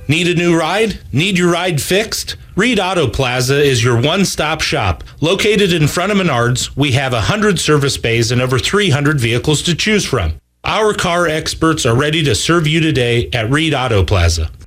Need a new ride? Need your ride fixed? Reed Auto Plaza is your one-stop shop. Located in front of Menards, we have 100 service bays and over 300 vehicles to choose from. Our car experts are ready to serve you today at Reed Auto Plaza.